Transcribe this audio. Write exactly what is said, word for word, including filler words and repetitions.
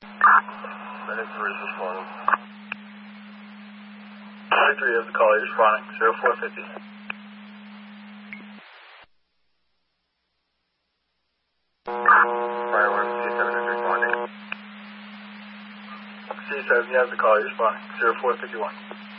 Medic three is responding. Medic three has the call, you're responding, zero four fifty. Prior one, C seven is responding. C seven, you have the call, you're responding, zero four fifty-one.